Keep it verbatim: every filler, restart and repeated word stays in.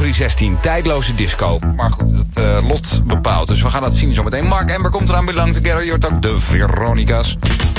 categorie zestien, tijdloze disco. Maar goed, het uh, lot bepaalt. Dus we gaan dat zien zometeen. Mark Amber komt eraan, Belong Together. Je hoort ook de Veronica's.